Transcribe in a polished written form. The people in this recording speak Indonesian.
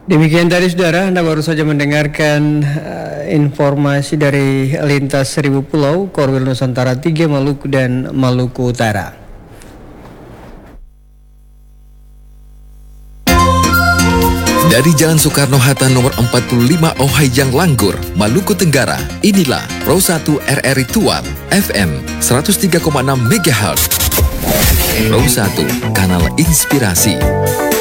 Demikian tadi saudara, Anda baru saja mendengarkan informasi dari lintas Seribu Pulau, Korwil Nusantara 3, Maluku dan Maluku Utara. Dari Jalan Soekarno-Hatta nomor 45 Ohayjang Langgur, Maluku Tenggara, inilah Pro 1 RRI Tual, FM 103,6 MHz. Pro 1, kanal inspirasi.